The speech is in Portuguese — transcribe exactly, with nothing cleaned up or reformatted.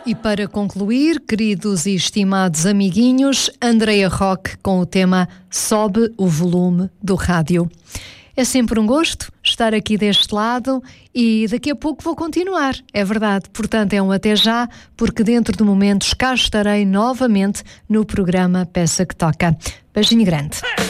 E para concluir, queridos e estimados amiguinhos, Andreia Roque com o tema Sobe o Volume do Rádio. É sempre um gosto estar aqui deste lado e daqui a pouco vou continuar, é verdade. Portanto, é um até já, porque dentro de momentos cá estarei novamente no programa Peça que Toca. Beijinho grande.